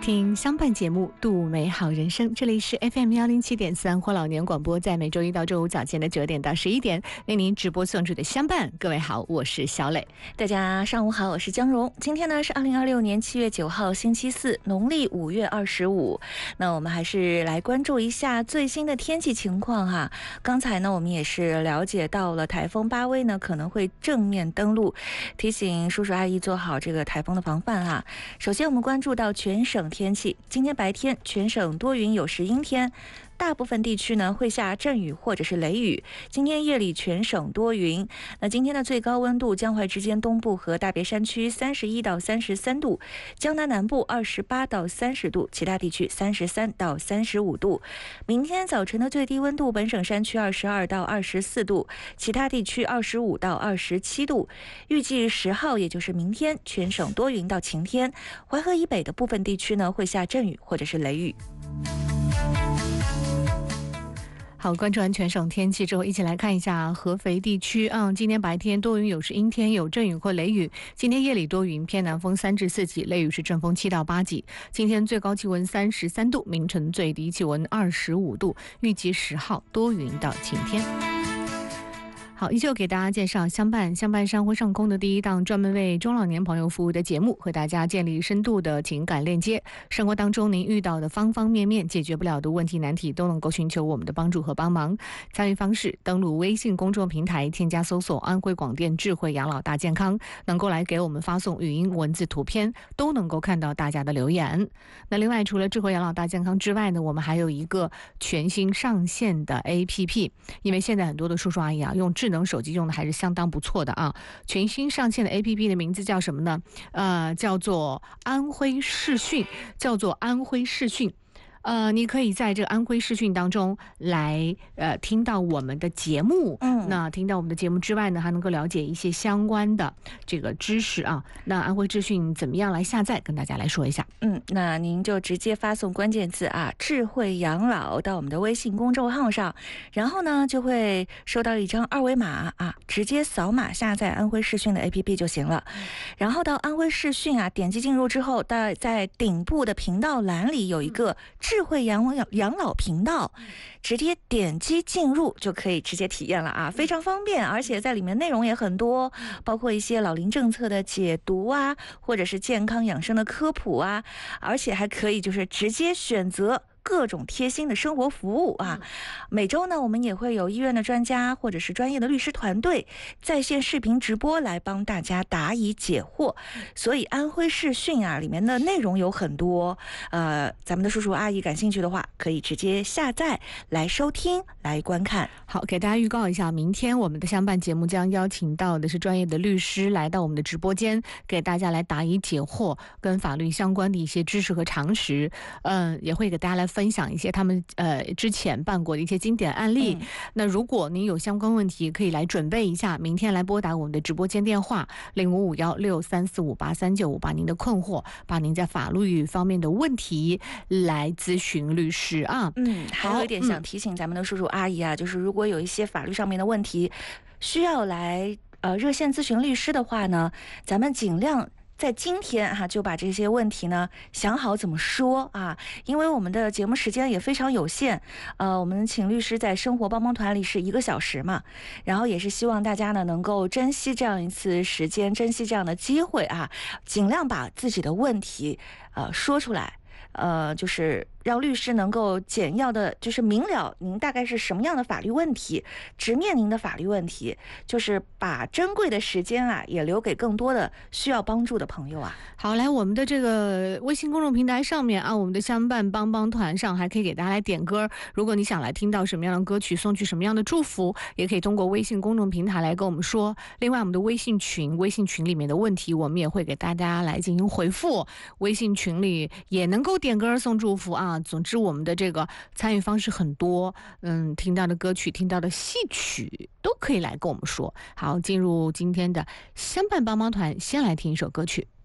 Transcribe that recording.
听相伴节目，度美好人生。这里是 FM107.3或老年广播，在每周一到周五早间的9点到11点为您直播送出的相伴。各位好，我是小磊。 大家上午好，我是江荣。今天呢是2026年7月9号星期四，农历5月25。那我们还是来关注一下最新的天气情况哈。刚才呢我们也是了解到了台风巴威呢可能会正面登陆，提醒叔叔阿姨做好这个台风的防范哈。首先我们关注到全省天气，今天白天全省多云有时阴天，大部分地区呢会下阵雨或者是雷雨。今天夜里全省多云。那今天的最高温度，江淮之间东部和大别山区31到33度，江南南部28到30度，其他地区33到35度。明天早晨的最低温度，本省山区22到24度，其他地区25到27度。预计10号，也就是明天，全省多云到晴天，淮河以北的部分地区呢会下阵雨或者是雷雨。 好，关注完全省天气之后，一起来看一下合肥地区。今天白天多云有时阴天，有阵雨或雷雨。今天夜里多云，偏南风3至4级，雷雨是阵风7到8级。今天最高气温33度，凌晨最低气温25度。预计10号多云到晴天。好，依旧给大家介绍相伴山辉上空的第一档专门为中老年朋友服务的节目，和大家建立深度的情感链接。生活当中您遇到的方方面面解决不了的问题难题，都能够寻求我们的帮助和帮忙。参与方式：登录微信公众平台，添加搜索安徽广电智慧养老大健康，能够来给我们发送语音、文字、图片，都能够看到大家的留言。那另外，除了智慧养老大健康之外呢，我们还有一个全新上线的 APP， 因为现在很多的叔叔阿姨用智能手机用的还是相当不错的啊。全新上线的 APP 的名字叫什么呢？叫做安徽视讯，你可以在这个安徽视讯当中来听到我们的节目。那听到我们的节目之外呢，还能够了解一些相关的这个知识啊。那安徽视讯怎么样来下载，跟大家来说一下。 那您就直接发送关键字智慧养老到我们的微信公众号上，然后呢就会收到一张二维码直接扫码下载安徽视讯的 APP 就行了。然后到安徽视讯点击进入之后，在顶部的频道栏里有一个智慧养老频道，直接点击进入就可以直接体验了非常方便，而且在里面内容也很多，包括一些老龄政策的解读或者是健康养生的科普而且还可以就是直接选择各种贴心的生活服务每周呢，我们也会有医院的专家或者是专业的律师团队在线视频直播来帮大家答疑解惑。所以安徽视讯里面的内容有很多，咱们的叔叔阿姨感兴趣的话，可以直接下载来收听来观看。 好，给大家预告一下，明天我们的相伴节目将邀请到的是专业的律师来到我们的直播间，给大家来答疑解惑，跟法律相关的一些知识和常识。也会给大家来分享一些他们之前办过的一些经典案例。那如果您有相关问题，可以来准备一下，明天来拨打我们的直播间电话055163458395，把您的困惑，把您在法律方面的问题来咨询律师还有一点想提醒咱们的叔叔阿姨就是如果有一些法律上面的问题需要来热线咨询律师的话呢，咱们尽量在今天就把这些问题呢想好怎么说因为我们的节目时间也非常有限，我们请律师在生活帮帮团里是1个小时嘛，然后也是希望大家呢能够珍惜这样一次时间，珍惜这样的机会尽量把自己的问题说出来，就是让律师能够简要的就是明了您大概是什么样的法律问题，直面您的法律问题，就是把珍贵的时间也留给更多的需要帮助的朋友好，来我们的这个微信公众平台上面我们的相伴帮帮团上还可以给大家来点歌。如果你想来听到什么样的歌曲，送去什么样的祝福，也可以通过微信公众平台来跟我们说。另外我们的微信群里面的问题，我们也会给大家来进行回复，微信群里也能够点歌送祝福总之我们的这个参与方式很多，听到的歌曲，听到的戏曲都可以来跟我们说。好，进入今天的相伴帮帮团，先来听一首歌曲。